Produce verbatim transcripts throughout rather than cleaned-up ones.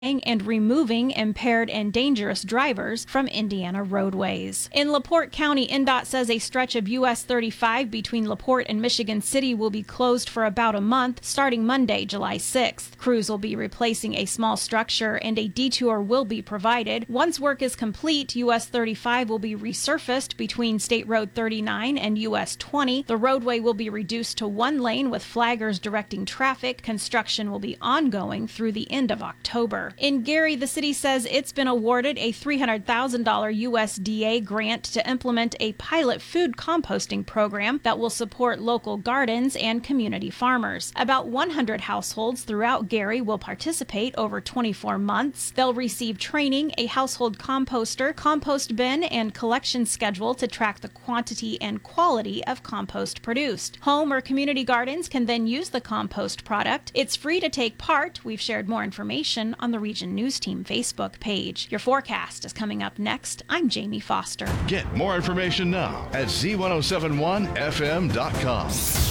and removing impaired and dangerous drivers from Indiana roadways. In LaPorte County, N D O T says a stretch of U S thirty-five between LaPorte and Michigan City will be closed for about a month, starting Monday, July sixth. Crews will be replacing a small structure and a detour will be provided. Once work is complete, U S thirty-five will be resurfaced between State Road thirty-nine and U S twenty. The roadway will be reduced to one lane with flaggers directing traffic. Construction will be ongoing through the end of October. In Gary, the city says it's been awarded a three hundred thousand dollars U S D A grant to implement a pilot food composting program that will support local gardens and community farmers. About one hundred households throughout Gary will participate over twenty-four months. They'll receive training, a household composter, compost bin, and collection schedule to track the quantity and quality of compost produced. Home or community gardens can then use the compost product. It's free to take part. We've shared more information on the Region News Team Facebook page. Your forecast is coming up next. I'm Jamie Foster. Get more information now at Z ten seventy-one F M dot com.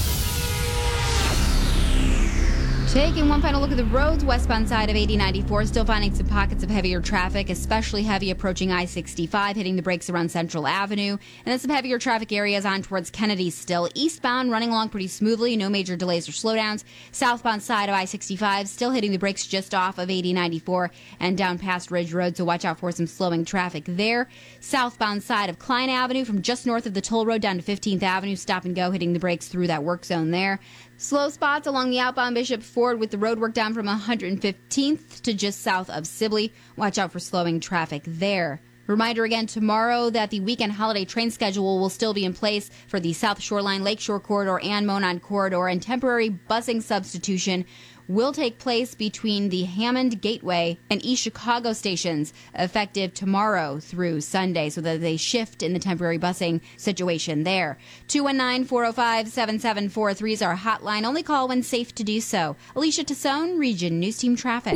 Taking one final look at the roads, westbound side of eighty ninety-four, still finding some pockets of heavier traffic, especially heavy approaching I sixty-five, hitting the brakes around Central Avenue. And then some heavier traffic areas on towards Kennedy still. Eastbound, running along pretty smoothly, no major delays or slowdowns. Southbound side of I sixty-five, still hitting the brakes just off of eighty ninety-four and down past Ridge Road, so watch out for some slowing traffic there. Southbound side of Klein Avenue, from just north of the toll road down to fifteenth Avenue, stop and go, hitting the brakes through that work zone there. Slow spots along the outbound Bishop Ford with the road work down from one hundred fifteenth to just south of Sibley. Watch out for slowing traffic there. Reminder again tomorrow that the weekend holiday train schedule will still be in place for the South Shoreline, Lakeshore Corridor, and Monon Corridor, and temporary busing substitution will take place between the Hammond Gateway and East Chicago stations effective tomorrow through Sunday, so that they shift in the temporary busing situation there. two one nine, four oh five, seven seven four three is our hotline. Only call when safe to do so. Alicia Tassone, Region News Team Traffic.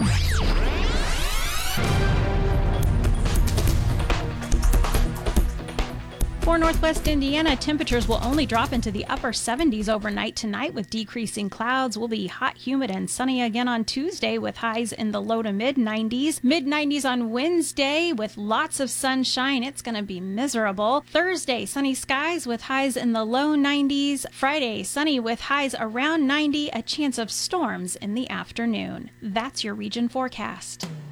For Northwest Indiana, temperatures will only drop into the upper seventies overnight tonight with decreasing clouds. Will be hot, humid, and sunny again on Tuesday with highs in the low to mid nineties. mid nineties on Wednesday with lots of sunshine. It's going to be miserable. Thursday, sunny skies with highs in the low nineties. Friday, sunny with highs around ninety. A chance of storms in the afternoon. That's your region forecast.